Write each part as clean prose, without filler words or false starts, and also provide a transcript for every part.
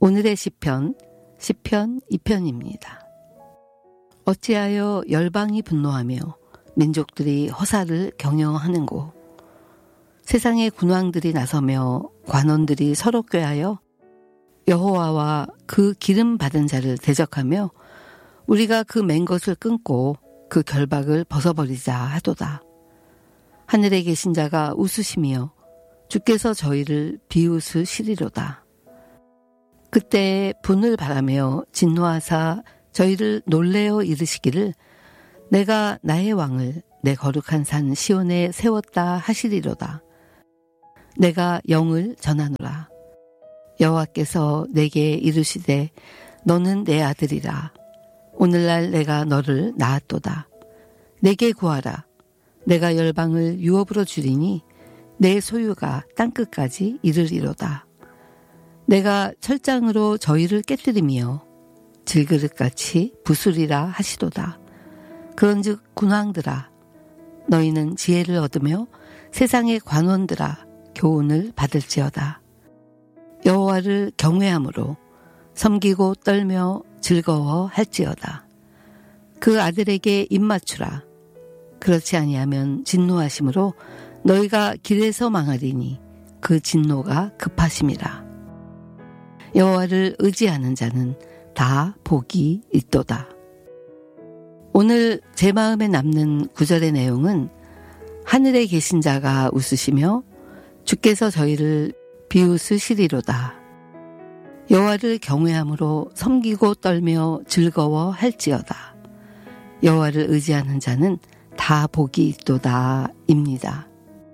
오늘의 시편 2편입니다. 어찌하여 열방이 분노하며 민족들이 허사를 경영하는고. 세상의 군왕들이 나서며 관원들이 서로 꾀하여 여호와와 그 기름 받은 자를 대적하며 우리가 그 맨 것을 끊고 그 결박을 벗어버리자 하도다. 하늘에 계신 자가 웃으시며 주께서 저희를 비웃으시리로다. 그때 분을 바라며 진노하사 저희를 놀래어 이르시기를 내가 나의 왕을 내 거룩한 산 시온에 세웠다 하시리로다. 내가 영을 전하노라. 여호와께서 내게 이르시되 너는 내 아들이라. 오늘날 내가 너를 낳았도다. 내게 구하라. 내가 열방을 유업으로 주리니 내 소유가 땅끝까지 이르리로다. 내가 철장으로 저희를 깨뜨리며 질그릇같이 부수리라 하시도다. 그런즉 군왕들아 너희는 지혜를 얻으며 세상의 관원들아 교훈을 받을지어다. 여호와를 경외함으로 섬기고 떨며 즐거워할지어다. 그 아들에게 입맞추라. 그렇지 아니하면 진노하심으로 너희가 길에서 망하리니 그 진노가 급하심이라. 여호와를 의지하는 자는 다 복이 있도다. 오늘 제 마음에 남는 구절의 내용은 하늘에 계신 자가 웃으시며 주께서 저희를 비웃으시리로다. 여호와를 경외함으로 섬기고 떨며 즐거워할지어다. 여호와를 의지하는 자는 다 복이 있도다 입니다.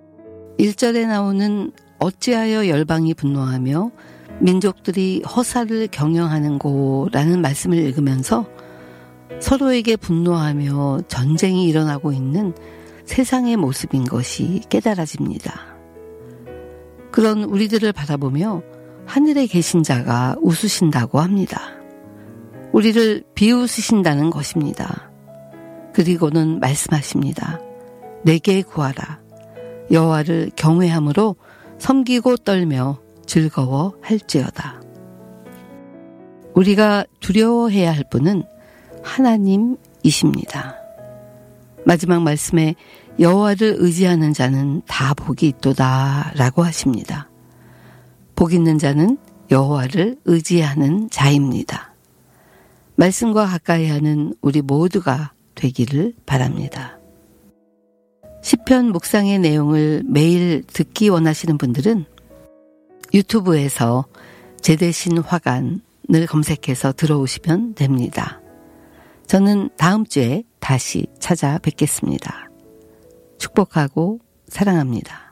1절에 나오는 어찌하여 열방이 분노하며 민족들이 허사를 경영하는고라는 말씀을 읽으면서 서로에게 분노하며 전쟁이 일어나고 있는 세상의 모습인 것이 깨달아집니다. 그런 우리들을 바라보며 하늘에 계신 자가 웃으신다고 합니다. 우리를 비웃으신다는 것입니다. 그리고는 말씀하십니다. 내게 구하라. 여호와를 경외함으로 섬기고 떨며 즐거워할지어다. 우리가 두려워해야 할 분은 하나님이십니다. 마지막 말씀에 여호와를 의지하는 자는 다 복이 있도다 라고 하십니다. 복 있는 자는 여호와를 의지하는 자입니다. 말씀과 가까이 하는 우리 모두가 되기를 바랍니다. 시편 묵상의 내용을 매일 듣기 원하시는 분들은 유튜브에서 제대신 화관을 검색해서 들어오시면 됩니다. 저는 다음 주에 다시 찾아뵙겠습니다. 축복하고 사랑합니다.